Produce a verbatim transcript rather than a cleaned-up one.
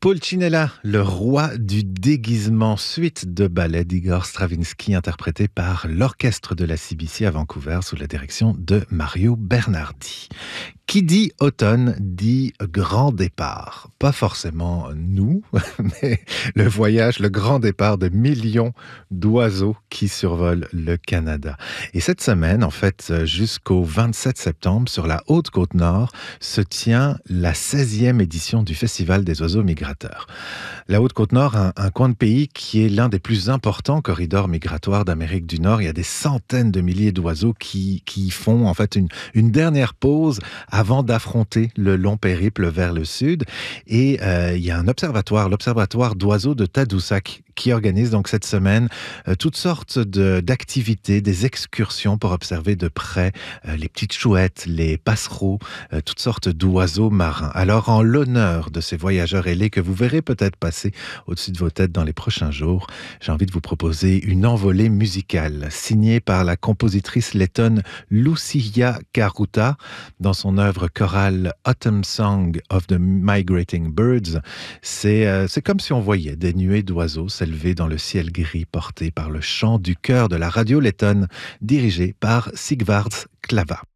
Pulcinella, le roi du déguisement, suite de ballet d'Igor Stravinsky, interprété par l'orchestre de la C B C à Vancouver sous la direction de Mario Bernardi. Qui dit automne dit grand départ. Pas forcément nous, mais le voyage, le grand départ de millions d'oiseaux qui survolent le Canada. Et cette semaine, en fait, jusqu'au vingt-sept septembre, sur la Haute-Côte-Nord, se tient la seizième édition du Festival des oiseaux migrateurs. La Haute-Côte-Nord, un, un coin de pays qui est l'un des plus importants corridors migratoires d'Amérique du Nord. Il y a des centaines de milliers d'oiseaux qui, qui font en fait une, une dernière pause avant d'affronter le long périple vers le sud. Et euh, il y a un observatoire, l'observatoire d'oiseaux de Tadoussac, qui organise donc cette semaine euh, toutes sortes de, d'activités, des excursions pour observer de près euh, les petites chouettes, les passereaux, euh, toutes sortes d'oiseaux marins. Alors, en l'honneur de ces voyageurs ailés que vous verrez peut-être passer au-dessus de vos têtes dans les prochains jours, j'ai envie de vous proposer une envolée musicale signée par la compositrice lettonne Lucia Karuta dans son œuvre chorale Autumn Song of the Migrating Birds. C'est, euh, c'est comme si on voyait des nuées d'oiseaux s'élever dans le ciel gris porté par le chant du chœur de la radio lettonne dirigé par Sigvards Klava.